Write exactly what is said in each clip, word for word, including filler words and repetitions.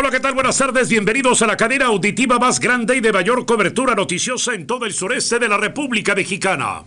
Hola, ¿qué tal? Buenas tardes, bienvenidos a la cadena auditiva más grande y de mayor cobertura noticiosa en todo el sureste de la República Mexicana.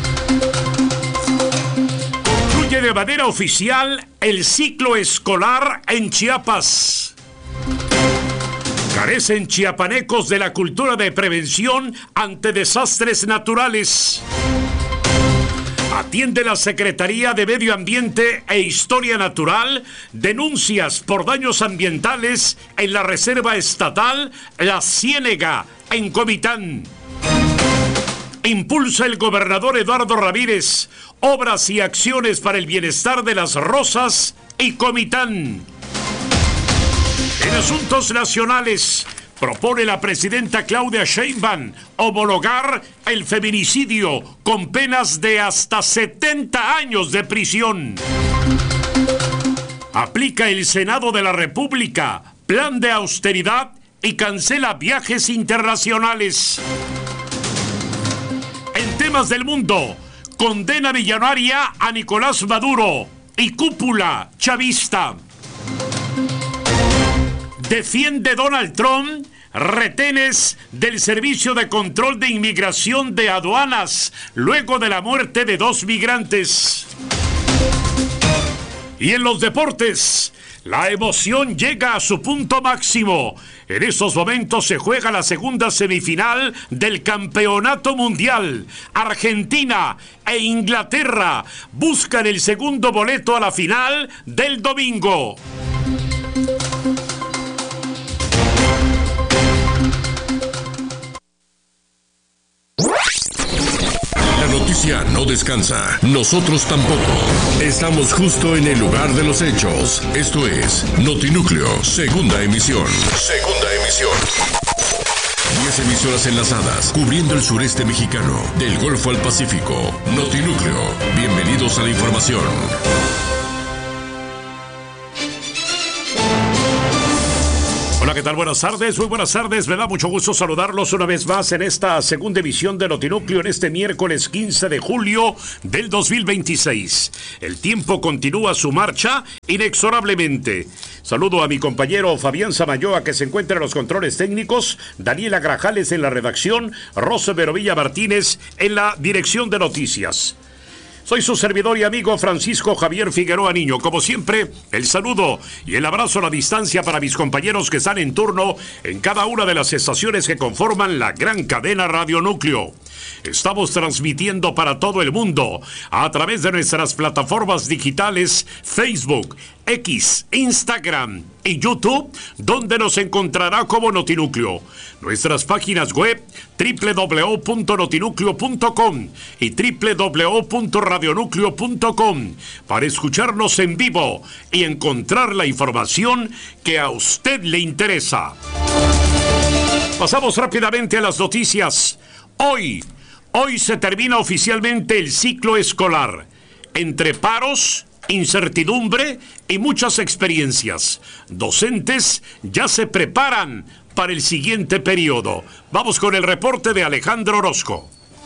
Concluye de manera oficial el ciclo escolar en Chiapas. Carecen chiapanecos de la cultura de prevención ante desastres naturales. Atiende la Secretaría de Medio Ambiente e Historia Natural denuncias por daños ambientales en la Reserva Estatal La Ciénega, en Comitán. Impulsa el gobernador Eduardo Ramírez obras y acciones para el bienestar de Las Rosas y Comitán. En asuntos nacionales, propone la presidenta Claudia Sheinbaum homologar el feminicidio con penas de hasta setenta años de prisión. Aplica el Senado de la República plan de austeridad y cancela viajes internacionales. En temas del mundo, condena millonaria a Nicolás Maduro y cúpula chavista. Defiende Donald Trump retenes del Servicio de Control de Inmigración de Aduanas luego de la muerte de dos migrantes. Y en los deportes, la emoción llega a su punto máximo. En esos momentos se juega la segunda semifinal del Campeonato Mundial. Argentina e Inglaterra buscan el segundo boleto a la final del domingo. La noticia no descansa, nosotros tampoco. Estamos justo en el lugar de los hechos. Esto es Notinúcleo, segunda emisión. Segunda emisión. Diez emisoras enlazadas, cubriendo el sureste mexicano, del Golfo al Pacífico. Notinúcleo, bienvenidos a la información. Hola, ¿qué tal? Buenas tardes, muy buenas tardes. Me da mucho gusto saludarlos una vez más en esta segunda emisión de Notinúcleo en este miércoles quince de julio del dos mil veintiséis. El tiempo continúa su marcha inexorablemente. Saludo a mi compañero Fabián Samayoa, que se encuentra en los controles técnicos, Daniela Grajales en la redacción, Rosa Verovilla Martínez en la dirección de noticias. Soy su servidor y amigo Francisco Javier Figueroa Niño. Como siempre, el saludo y el abrazo a la distancia para mis compañeros que están en turno en cada una de las estaciones que conforman la gran cadena Radio Núcleo. Estamos transmitiendo para todo el mundo a través de nuestras plataformas digitales Facebook, X, Instagram y YouTube, donde nos encontrará como Notinúcleo. Nuestras páginas web doble u doble u doble u punto notinúcleo punto com y doble u doble u doble u punto radionúcleo punto com para escucharnos en vivo y encontrar la información que a usted le interesa. Pasamos rápidamente a las noticias. Hoy, hoy se termina oficialmente el ciclo escolar. Entre paros, incertidumbre y muchas experiencias, docentes ya se preparan para el siguiente periodo. Vamos con el reporte de Alejandro Orozco.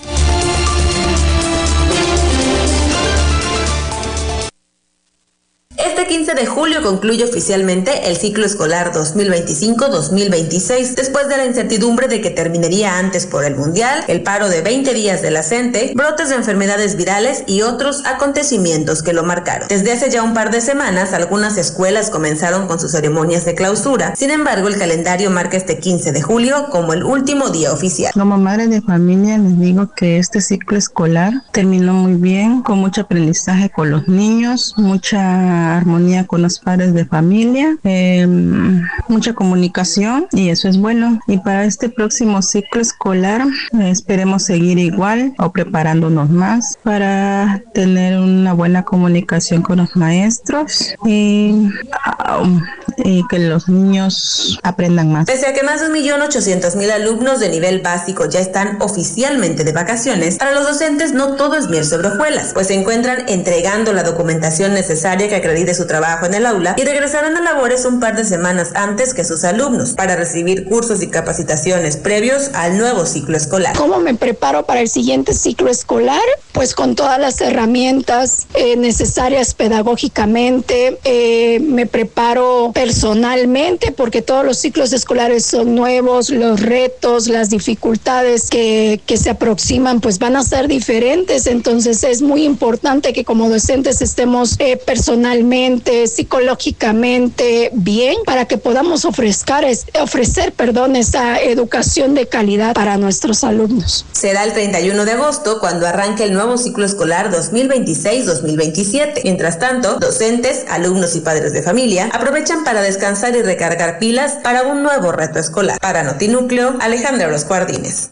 Este quince de julio concluye oficialmente el ciclo escolar dos mil veinticinco dos mil veintiséis, después de la incertidumbre de que terminaría antes por el Mundial, el paro de veinte días de la CENTE, brotes de enfermedades virales y otros acontecimientos que lo marcaron. Desde hace ya un par de semanas, algunas escuelas comenzaron con sus ceremonias de clausura. Sin embargo, el calendario marca este quince de julio como el último día oficial. Como madre de familia, les digo que este ciclo escolar terminó muy bien, con mucho aprendizaje con los niños, mucha armonía con los padres de familia, eh, mucha comunicación, y eso es bueno. Y para este próximo ciclo escolar eh, esperemos seguir igual o preparándonos más para tener una buena comunicación con los maestros y, um, y que los niños aprendan más. Pese a que más de un millón ochocientos mil alumnos de nivel básico ya están oficialmente de vacaciones, para los docentes no todo es miel sobre hojuelas, pues se encuentran entregando la documentación necesaria que acredite su trabajo en el aula y regresarán a labores un par de semanas antes que sus alumnos para recibir cursos y capacitaciones previos al nuevo ciclo escolar. ¿Cómo me preparo para el siguiente ciclo escolar? Pues con todas las herramientas eh, necesarias pedagógicamente, eh, me preparo personalmente personalmente, porque todos los ciclos escolares son nuevos, los retos, las dificultades que, que se aproximan pues van a ser diferentes, entonces es muy importante que como docentes estemos eh, personalmente, psicológicamente bien para que podamos ofrecer, ofrecer perdón, esa educación de calidad para nuestros alumnos. Será el treinta y uno de agosto cuando arranque el nuevo ciclo escolar dos mil veintiséis dos mil veintisiete. Mientras tanto, docentes, alumnos y padres de familia aprovechan para descansar y recargar pilas para un nuevo reto escolar. Para Notinúcleo, Alejandra Orozco Ardínez.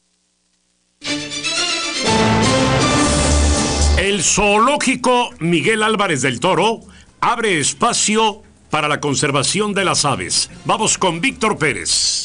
El zoológico Miguel Álvarez del Toro abre espacio para la conservación de las aves. Vamos con Víctor Pérez.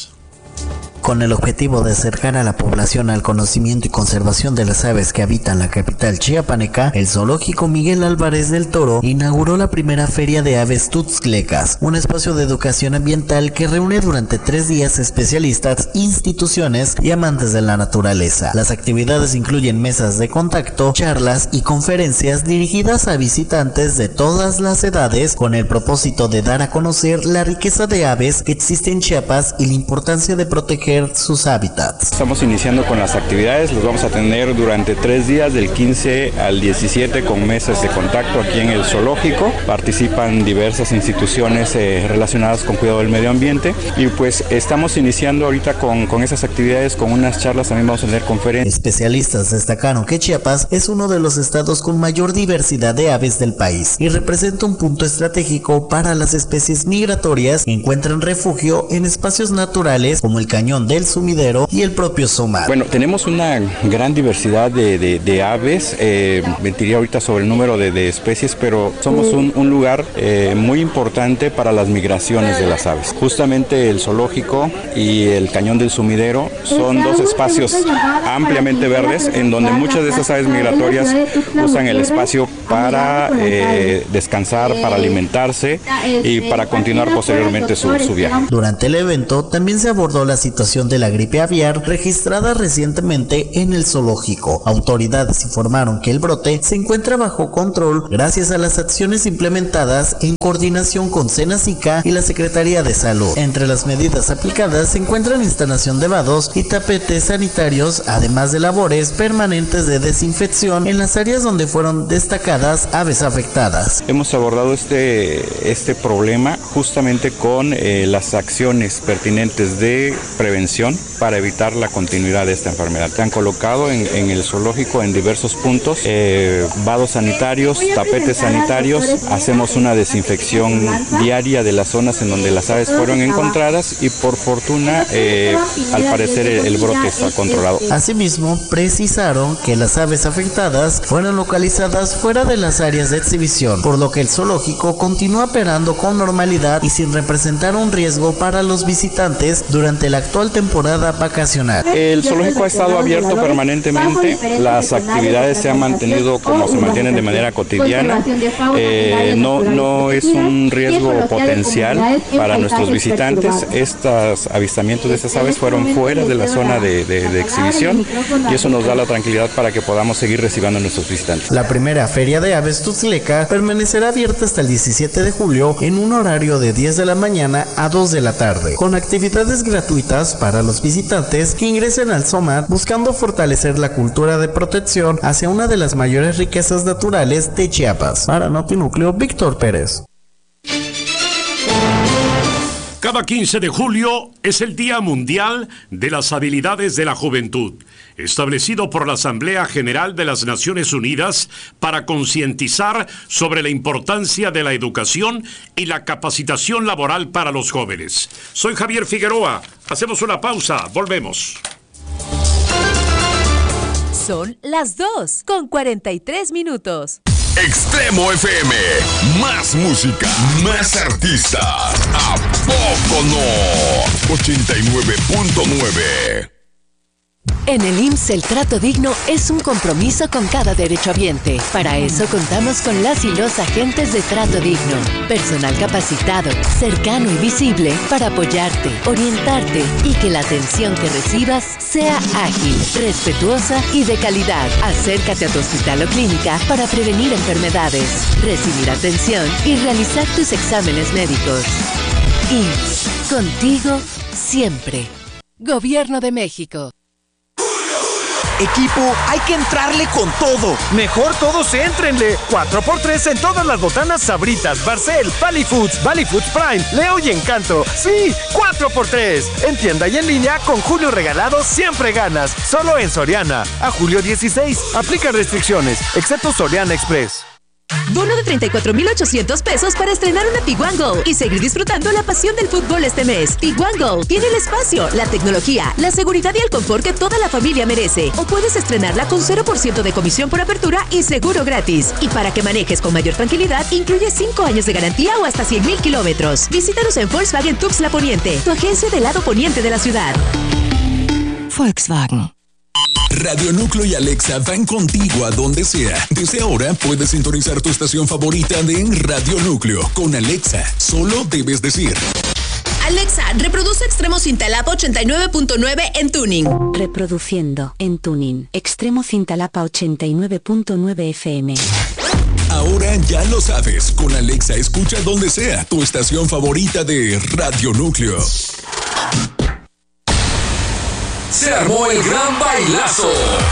Con el objetivo de acercar a la población al conocimiento y conservación de las aves que habitan la capital chiapaneca, el zoológico Miguel Álvarez del Toro inauguró la primera feria de aves tuxtlecas, un espacio de educación ambiental que reúne durante tres días especialistas, instituciones y amantes de la naturaleza. Las actividades incluyen mesas de contacto, charlas y conferencias dirigidas a visitantes de todas las edades con el propósito de dar a conocer la riqueza de aves que existe en Chiapas y la importancia de proteger sus hábitats. Estamos iniciando con las actividades, los vamos a tener durante tres días del quince al diecisiete con mesas de contacto aquí en el zoológico. Participan diversas instituciones eh, relacionadas con cuidado del medio ambiente y pues estamos iniciando ahorita con, con esas actividades, con unas charlas, también vamos a tener conferencias. Especialistas destacaron que Chiapas es uno de los estados con mayor diversidad de aves del país y representa un punto estratégico para las especies migratorias que encuentran refugio en espacios naturales como el Cañón del Sumidero y el propio Somar. Bueno, tenemos una gran diversidad de, de, de aves, eh, mentiría ahorita sobre el número de, de especies, pero somos un, un lugar eh, muy importante para las migraciones de las aves. Justamente el zoológico y el Cañón del Sumidero son dos espacios ampliamente verdes en donde muchas de esas aves migratorias usan el espacio para eh, descansar, para alimentarse y para continuar posteriormente su, su viaje. Durante el evento también se abordó la situación de la gripe aviar registrada recientemente en el zoológico. Autoridades informaron que el brote se encuentra bajo control gracias a las acciones implementadas en coordinación con Senacica y la Secretaría de Salud. Entre las medidas aplicadas se encuentran instalación de vados y tapetes sanitarios, además de labores permanentes de desinfección en las áreas donde fueron destacadas aves afectadas. Hemos abordado este, este problema justamente con eh, las acciones pertinentes de prevención para evitar la continuidad de esta enfermedad. Se han colocado en, en el zoológico en diversos puntos eh, vados sanitarios, tapetes sanitarios, hacemos una desinfección diaria de las zonas en donde las aves fueron encontradas y por fortuna eh, al parecer el, el brote está controlado. Asimismo, precisaron que las aves afectadas fueron localizadas fuera de las áreas de exhibición, por lo que el zoológico continúa operando con normalidad y sin representar un riesgo para los visitantes durante la actual temporada vacacional. El zoológico ha estado abierto permanentemente, las actividades se han mantenido como se mantienen de manera cotidiana, eh, no, no es un riesgo potencial para nuestros visitantes. Estos avistamientos de estas aves fueron fuera de la zona de, de, de exhibición y eso nos da la tranquilidad para que podamos seguir recibiendo a nuestros visitantes. La primera feria de aves tuxtleca permanecerá abierta hasta el diecisiete de julio en un horario de diez de la mañana a dos de la tarde, con actividades gratuitas para los visitantes que ingresen al Somar buscando fortalecer la cultura de protección hacia una de las mayores riquezas naturales de Chiapas. Para Notinúcleo, Víctor Pérez. Cada quince de julio es el Día Mundial de las Habilidades de la Juventud, establecido por la Asamblea General de las Naciones Unidas para concientizar sobre la importancia de la educación y la capacitación laboral para los jóvenes. Soy Javier Figueroa. Hacemos una pausa. Volvemos. Son las dos con cuarenta y tres minutos. Extremo F M, más música, más artistas. ¿A poco no? ochenta y nueve punto nueve. En el I M S S el trato digno es un compromiso con cada derechohabiente. Para eso contamos con las y los agentes de trato digno. Personal capacitado, cercano y visible para apoyarte, orientarte y que la atención que recibas sea ágil, respetuosa y de calidad. Acércate a tu hospital o clínica para prevenir enfermedades, recibir atención y realizar tus exámenes médicos. I M S S, contigo siempre. Gobierno de México. Equipo, hay que entrarle con todo. Mejor todos éntrenle. cuatro por tres en todas las botanas Sabritas, Barcel, Valley Foods, Valley Foods Prime, Leo y Encanto. Sí, cuatro por tres. En tienda y en línea, con Julio Regalado siempre ganas. Solo en Soriana. A julio dieciséis. Aplica restricciones, excepto Soriana Express. Bono de treinta y cuatro mil ochocientos pesos para estrenar una Tiguan Go y seguir disfrutando la pasión del fútbol este mes. Tiguan Go tiene el espacio, la tecnología, la seguridad y el confort que toda la familia merece. O puedes estrenarla con cero por ciento de comisión por apertura y seguro gratis. Y para que manejes con mayor tranquilidad, incluye cinco años de garantía o hasta cien mil kilómetros. Visítanos en Volkswagen Tuxtla Poniente, tu agencia del lado poniente de la ciudad. Volkswagen. Radio Núcleo y Alexa van contigo a donde sea. Desde ahora puedes sintonizar tu estación favorita de Radio Núcleo. Con Alexa, solo debes decir: Alexa, reproduce Extremo Cintalapa ochenta y nueve punto nueve en tuning. Reproduciendo en tuning. Extremo Cintalapa ochenta y nueve punto nueve F M. Ahora ya lo sabes. Con Alexa escucha donde sea tu estación favorita de Radio Núcleo. Se armó el gran bailazo.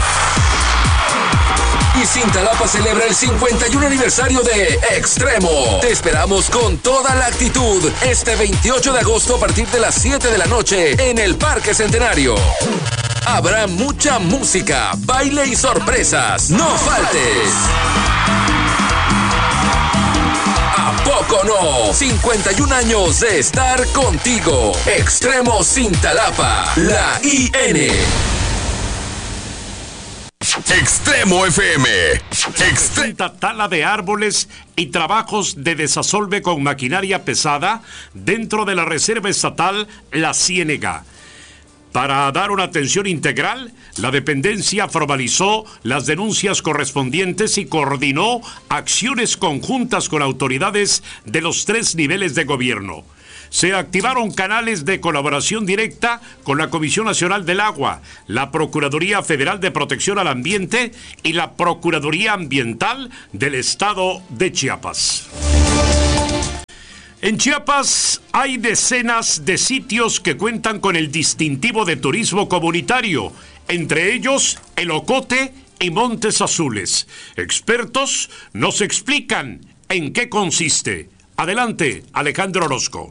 Y Cintalapa celebra el cincuenta y uno aniversario de Extremo. Te esperamos con toda la actitud este veintiocho de agosto a partir de las siete de la noche en el Parque Centenario. Habrá mucha música, baile y sorpresas. ¡No faltes! ¿Poco no? cincuenta y un años de estar contigo. Extremo Cintalapa, la I N. Extremo F M. Extrema tala de árboles y trabajos de desasolve con maquinaria pesada dentro de la Reserva Estatal La Ciénega. Para dar una atención integral, la dependencia formalizó las denuncias correspondientes y coordinó acciones conjuntas con autoridades de los tres niveles de gobierno. Se activaron canales de colaboración directa con la Comisión Nacional del Agua, la Procuraduría Federal de Protección al Ambiente y la Procuraduría Ambiental del Estado de Chiapas. En Chiapas hay decenas de sitios que cuentan con el distintivo de turismo comunitario, entre ellos El Ocote y Montes Azules. Expertos nos explican en qué consiste. Adelante, Alejandro Orozco.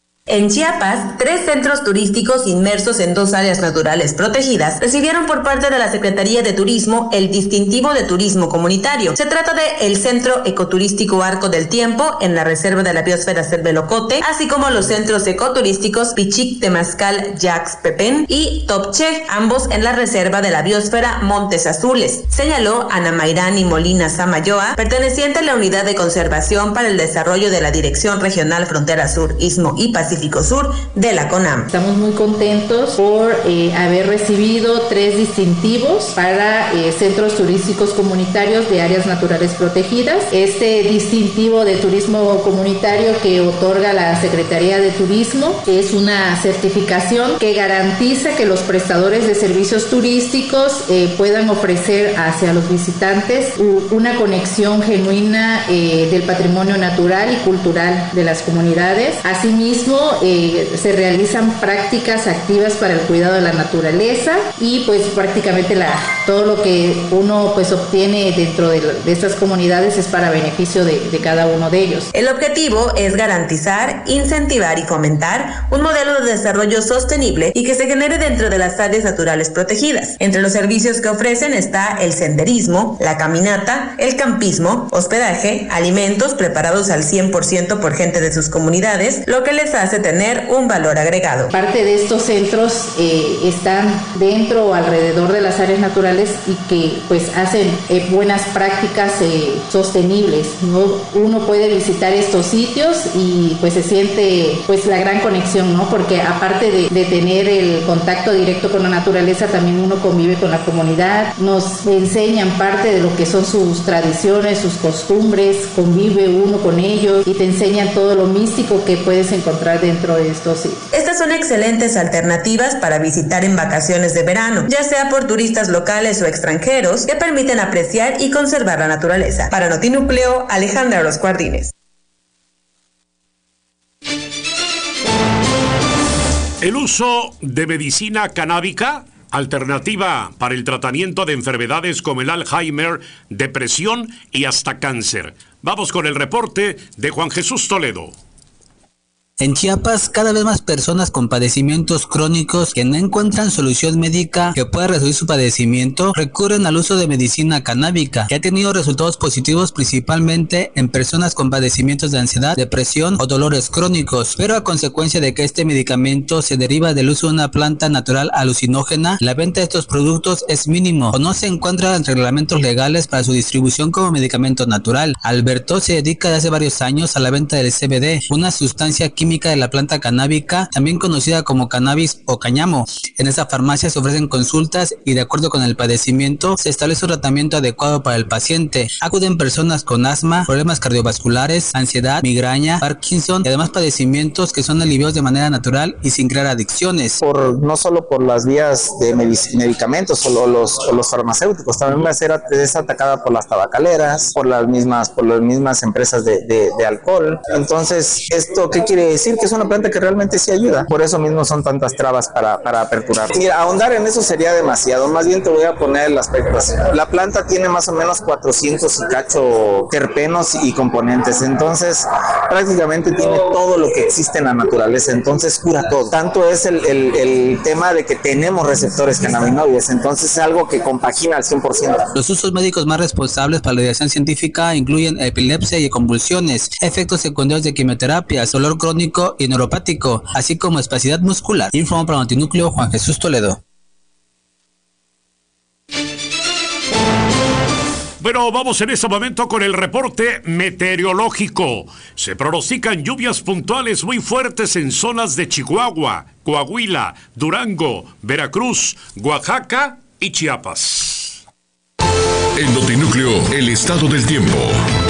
En Chiapas, tres centros turísticos inmersos en dos áreas naturales protegidas recibieron por parte de la Secretaría de Turismo el distintivo de turismo comunitario. Se trata de el Centro Ecoturístico Arco del Tiempo en la Reserva de la Biosfera Selva El Ocote, así como los centros ecoturísticos Pichic, Temazcal, Yax, Pepén y Topche, ambos en la Reserva de la Biosfera Montes Azules, señaló Ana Mayrani Molina Samayoa, perteneciente a la Unidad de Conservación para el Desarrollo de la Dirección Regional Frontera Sur, Istmo y Pacífico Sur de la CONAM. Estamos muy contentos por eh, haber recibido tres distintivos para eh, centros turísticos comunitarios de áreas naturales protegidas. Este distintivo de turismo comunitario que otorga la Secretaría de Turismo es una certificación que garantiza que los prestadores de servicios turísticos eh, puedan ofrecer hacia los visitantes una conexión genuina eh, del patrimonio natural y cultural de las comunidades. Asimismo, Eh, se realizan prácticas activas para el cuidado de la naturaleza y pues prácticamente la, todo lo que uno pues obtiene dentro de, de estas comunidades es para beneficio de, de cada uno de ellos. El objetivo es garantizar, incentivar y fomentar un modelo de desarrollo sostenible y que se genere dentro de las áreas naturales protegidas. Entre los servicios que ofrecen está el senderismo, la caminata, el campismo, hospedaje, alimentos preparados al cien por ciento por gente de sus comunidades, lo que les hace tener un valor agregado. Parte de estos centros eh, están dentro o alrededor de las áreas naturales y que pues hacen eh, buenas prácticas eh, sostenibles, ¿no? Uno puede visitar estos sitios y pues se siente pues la gran conexión, ¿no? Porque aparte de, de tener el contacto directo con la naturaleza, también uno convive con la comunidad, nos enseñan parte de lo que son sus tradiciones, sus costumbres, convive uno con ellos y te enseñan todo lo místico que puedes encontrar dentro de estos sitios. Estas son excelentes alternativas para visitar en vacaciones de verano, ya sea por turistas locales o extranjeros que permiten apreciar y conservar la naturaleza. Para Notinúcleo, Alejandra Orozco Ardínez. El uso de medicina canábica, alternativa para el tratamiento de enfermedades como el Alzheimer, depresión y hasta cáncer. Vamos con el reporte de Juan Jesús Toledo. En Chiapas, cada vez más personas con padecimientos crónicos que no encuentran solución médica que pueda resolver su padecimiento recurren al uso de medicina canábica, que ha tenido resultados positivos principalmente en personas con padecimientos de ansiedad, depresión o dolores crónicos, pero a consecuencia de que este medicamento se deriva del uso de una planta natural alucinógena, la venta de estos productos es mínimo o no se encuentran reglamentos legales para su distribución como medicamento natural. Alberto se dedica desde hace varios años a la venta del C B D, una sustancia química de la planta canábica, también conocida como cannabis o cáñamo. En esta farmacia se ofrecen consultas y de acuerdo con el padecimiento se establece un tratamiento adecuado para el paciente. Acuden personas con asma, problemas cardiovasculares, ansiedad, migraña, Parkinson y además padecimientos que son aliviados de manera natural y sin crear adicciones. Por, no solo por las vías de medic- medicamentos o los, o los farmacéuticos, también va a ser es atacada por las tabacaleras, por las mismas, por las mismas empresas de, de, de alcohol. Entonces, ¿esto qué quiere decir? Que es una planta que realmente sí ayuda. Por eso mismo son tantas trabas para, para aperturar. Mira, ahondar en eso sería demasiado. Más bien te voy a poner el aspecto así. La planta tiene más o menos cuatrocientos y cacho terpenos y componentes. Entonces, prácticamente tiene todo lo que existe en la naturaleza. Entonces, cura todo. Tanto es el, el, el tema de que tenemos receptores cannabinoides. Entonces, es algo que compagina al cien por ciento. Los usos médicos más responsables para la dirección científica incluyen epilepsia y convulsiones, efectos secundarios de quimioterapia, dolor crónico y neuropático, así como espasticidad muscular. Informó para Notinúcleo Juan Jesús Toledo. Bueno, vamos en este momento con el reporte meteorológico. Se pronostican lluvias puntuales muy fuertes en zonas de Chihuahua, Coahuila, Durango, Veracruz, Oaxaca y Chiapas. En Notinúcleo, el estado del tiempo.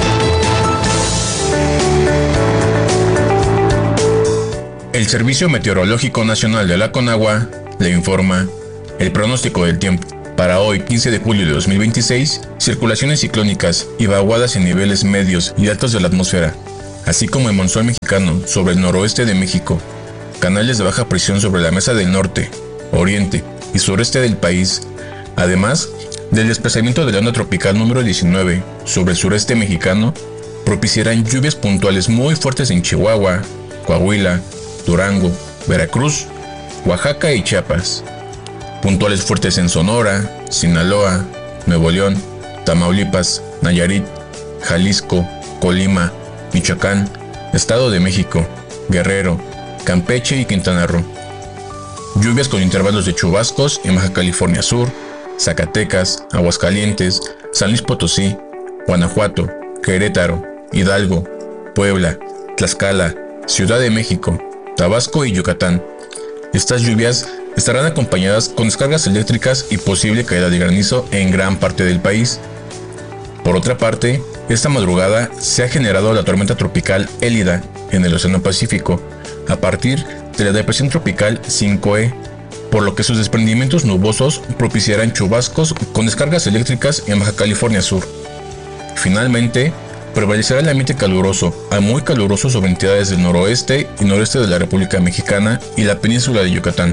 El Servicio Meteorológico Nacional de la Conagua le informa el pronóstico del tiempo. Para hoy, quince de julio de dos mil veintiséis, circulaciones ciclónicas y vaguadas en niveles medios y altos de la atmósfera, así como el monzón mexicano sobre el noroeste de México, canales de baja presión sobre la mesa del norte, oriente y sureste del país, además del desplazamiento de la onda tropical número diecinueve sobre el sureste mexicano, propiciarán lluvias puntuales muy fuertes en Chihuahua, Coahuila, Durango, Veracruz, Oaxaca y Chiapas. Puntuales fuertes en Sonora, Sinaloa, Nuevo León, Tamaulipas, Nayarit, Jalisco, Colima, Michoacán, Estado de México, Guerrero, Campeche y Quintana Roo. Lluvias con intervalos de chubascos en Baja California Sur, Zacatecas, Aguascalientes, San Luis Potosí, Guanajuato, Querétaro, Hidalgo, Puebla, Tlaxcala, Ciudad de México, Tabasco y Yucatán. Estas lluvias estarán acompañadas con descargas eléctricas y posible caída de granizo en gran parte del país. Por otra parte, esta madrugada se ha generado la tormenta tropical Élida en el Océano Pacífico, a partir de la depresión tropical cinco E, por lo que sus desprendimientos nubosos propiciarán chubascos con descargas eléctricas en Baja California Sur. Finalmente, prevalecerá el ambiente caluroso a muy caluroso sobre entidades del noroeste y noreste de la República Mexicana y la península de Yucatán.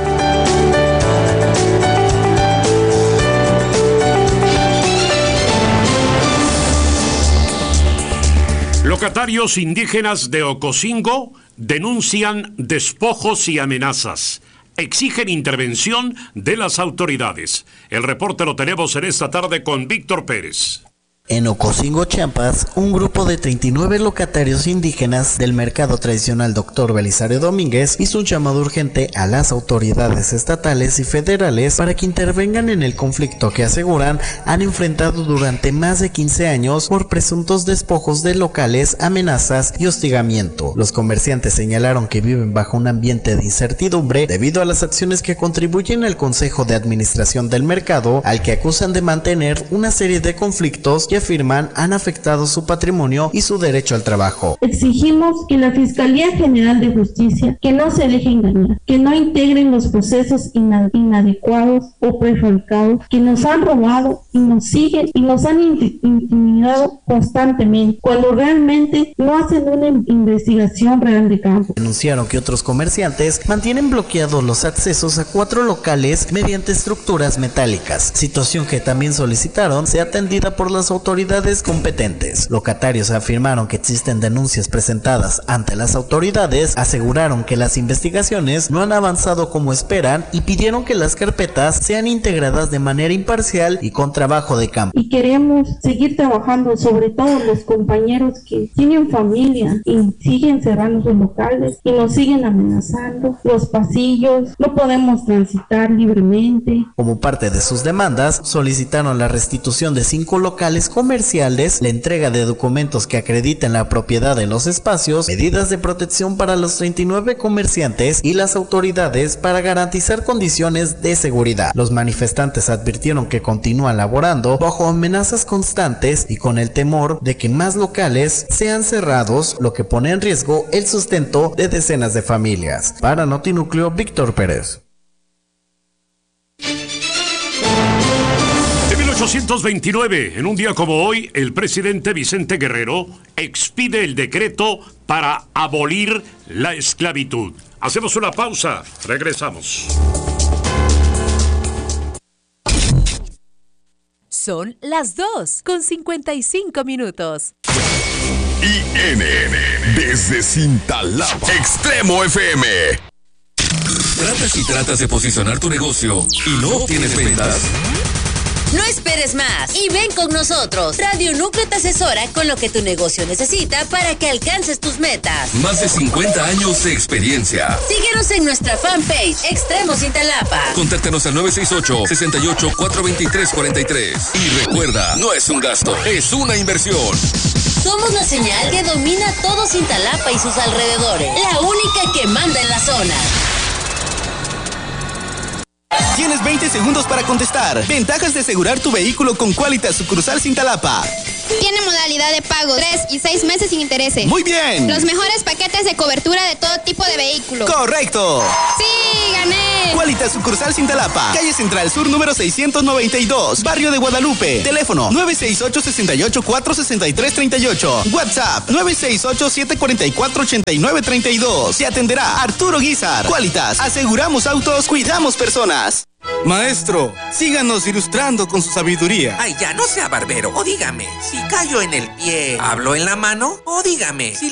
Locatarios indígenas de Ocosingo denuncian despojos y amenazas. Exigen intervención de las autoridades. El reporte lo tenemos en esta tarde con Víctor Pérez. En Ocosingo, Chiapas, un grupo de treinta y nueve locatarios indígenas del mercado tradicional Doctor Belisario Domínguez hizo un llamado urgente a las autoridades estatales y federales para que intervengan en el conflicto que aseguran han enfrentado durante más de quince años por presuntos despojos de locales, amenazas y hostigamiento. Los comerciantes señalaron que viven bajo un ambiente de incertidumbre debido a las acciones que contribuyen al Consejo de Administración del Mercado, al que acusan de mantener una serie de conflictos y que afirman han afectado su patrimonio y su derecho al trabajo. Exigimos que la Fiscalía General de Justicia que no se deje engañar, que no integren los procesos ina- inadecuados o prefabricados que nos han robado y nos siguen y nos han in- intimidado constantemente cuando realmente no hacen una investigación real de campo. Denunciaron que otros comerciantes mantienen bloqueados los accesos a cuatro locales mediante estructuras metálicas, situación que también solicitaron sea atendida por las autoridades competentes. Locatarios afirmaron que existen denuncias presentadas ante las autoridades, aseguraron que las investigaciones no han avanzado como esperan y pidieron que las carpetas sean integradas de manera imparcial y con trabajo de campo. Y queremos seguir trabajando, sobre todo los compañeros que tienen familia y siguen cerrando sus locales y nos siguen amenazando. Los pasillos, no podemos transitar libremente. Como parte de sus demandas, solicitaron la restitución de cinco locales comerciales, la entrega de documentos que acrediten la propiedad de los espacios, medidas de protección para los treinta y nueve comerciantes y las autoridades para garantizar condiciones de seguridad. Los manifestantes advirtieron que continúan laborando bajo amenazas constantes y con el temor de que más locales sean cerrados, lo que pone en riesgo el sustento de decenas de familias. Para Notinúcleo, Víctor Pérez. En mil ochocientos veintinueve, en un día como hoy, el presidente Vicente Guerrero expide el decreto para abolir la esclavitud. Hacemos una pausa, regresamos. Son las dos con cincuenta y cinco minutos. I N N, desde Cintalapa, Extremo F M. ¿Tratas y tratas de posicionar tu negocio y no obtienes ventas? No esperes más y ven con nosotros. Radio Núcleo te asesora con lo que tu negocio necesita para que alcances tus metas. Más de cincuenta años de experiencia. Síguenos en nuestra fanpage Extremo Cintalapa. Contáctanos al nueve seis ocho, seis ocho, cuatro dos tres, cuatro tres. Y recuerda, no es un gasto, es una inversión. Somos la señal que domina todo Cintalapa y sus alrededores. La única que manda en la zona. Tienes veinte segundos para contestar. Ventajas de asegurar tu vehículo con Qualitas sucursal Cintalapa. Tiene modalidad de pago, tres y seis meses sin intereses. Muy bien. Los mejores paquetes de cobertura de todo tipo de vehículos. Correcto. Sí, gané. Qualitas sucursal Cintalapa, calle Central Sur número seiscientos noventa y dos, barrio de Guadalupe. Teléfono nueve seis ocho, seis ocho, cuatro seis tres, tres ocho. WhatsApp nueve seis ocho, siete cuatro cuatro, ocho nueve tres dos. Se atenderá Arturo Guizar. Qualitas, aseguramos autos, cuidamos personas. Maestro, síganos ilustrando con su sabiduría. Ay, ya no sea barbero. O dígame, si callo en el pie, ¿hablo en la mano? O dígame, si